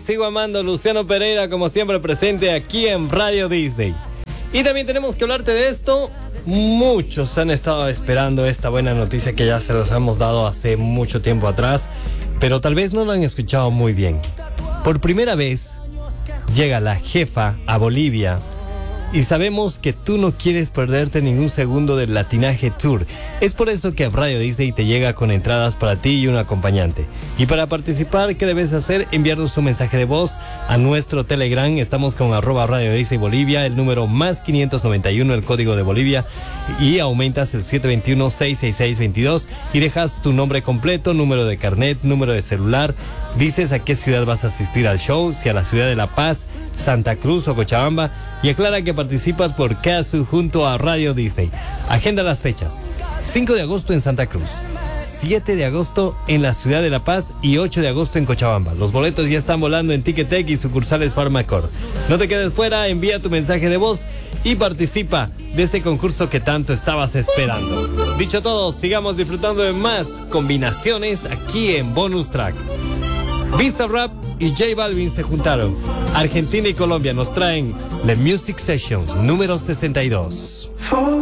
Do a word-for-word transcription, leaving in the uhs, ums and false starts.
sigo amando. Luciano Pereira, como siempre, presente aquí en Radio Disney. Y también tenemos que hablarte de esto. Muchos han estado esperando esta buena noticia que ya se los hemos dado hace mucho tiempo atrás, pero tal vez no lo han escuchado muy bien. Por primera vez llega la jefa a Bolivia. Y sabemos que tú no quieres perderte ningún segundo del Latinaje Tour. Es por eso que Radio Disney te llega con entradas para ti y un acompañante. Y para participar, ¿qué debes hacer? Enviarnos un mensaje de voz a nuestro Telegram. Estamos con arroba Radio Disney Bolivia, el número más quinientos noventa y uno, el código de Bolivia. Y aumentas el siete dos uno, seis seis seis, dos dos y dejas tu nombre completo, número de carnet, número de celular. Dices a qué ciudad vas a asistir al show, si a la ciudad de La Paz, Santa Cruz o Cochabamba, y aclara que participas por Casu junto a Radio Disney. Agenda las fechas: cinco de agosto en Santa Cruz, siete de agosto en la ciudad de La Paz y ocho de agosto en Cochabamba. Los boletos ya están volando en Ticketek y sucursales Farmacor. No te quedes fuera, envía tu mensaje de voz y participa de este concurso que tanto estabas esperando. Dicho todo, sigamos disfrutando de más combinaciones aquí en Bonus Track. Bizarrap y J Balvin se juntaron. Argentina y Colombia nos traen The Music Sessions número sesenta y dos.